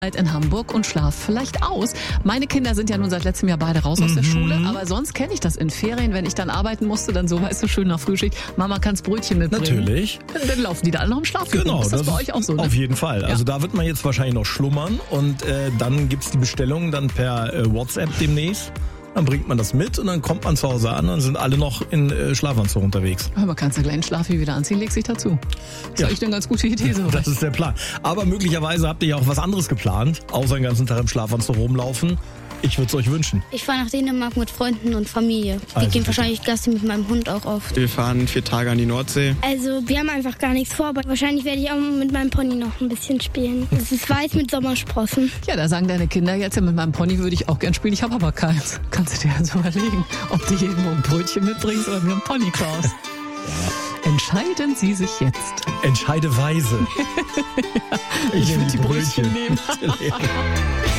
in Hamburg und schlaf vielleicht aus. Meine Kinder sind ja nun seit letztem Jahr beide raus aus der Schule, aber sonst kenne ich das in Ferien, wenn ich dann arbeiten musste, dann so, weißt du, schön nach Frühschicht, Mama kann's Brötchen mitbringen. Natürlich. Dann laufen die da alle noch im Schlaf. Genau. Ist das bei euch auch so, ne? Auf jeden Fall. Also da wird man jetzt wahrscheinlich noch schlummern und dann gibt's die Bestellung dann per WhatsApp demnächst. Dann bringt man das mit und dann kommt man zu Hause an und sind alle noch in Schlafanzug unterwegs. Aber kannst du gleich einen Schlafi wieder anziehen, legst dich dazu. Das ist eigentlich eine ganz gute Idee. So. Das ist der Plan. Aber möglicherweise habt ihr ja auch was anderes geplant, außer den ganzen Tag im Schlafanzug rumlaufen. Ich würde es euch wünschen. Ich fahre nach Dänemark mit Freunden und Familie. Wir gehen wahrscheinlich Gassi mit meinem Hund auch oft. Wir fahren 4 Tage an die Nordsee. Also wir haben einfach gar nichts vor, aber wahrscheinlich werde ich auch mit meinem Pony noch ein bisschen spielen. Es ist weiß mit Sommersprossen. Ja, da sagen deine Kinder jetzt, ja, mit meinem Pony würde ich auch gern spielen, ich habe aber keins. Kannst du dir jetzt überlegen, ob du irgendwo ein Brötchen mitbringst oder mir ein Pony kaufst. Entscheiden Sie sich jetzt. Entscheide weise. Ich würde die Brötchen nehmen.